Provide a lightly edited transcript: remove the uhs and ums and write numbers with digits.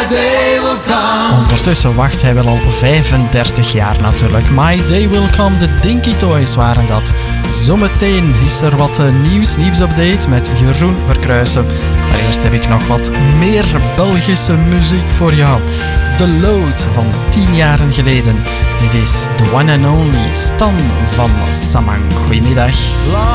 day will come. Ondertussen wacht hij wel al 35 jaar natuurlijk. My Day Will Come, de Dinky Toys waren dat. Zometeen is er wat nieuwsupdate met Jeroen Verkruijsen. Maar eerst heb ik nog wat meer Belgische muziek voor jou. The Load van 10 jaren geleden. Dit is the one and only Stan van Samang. Goedemiddag.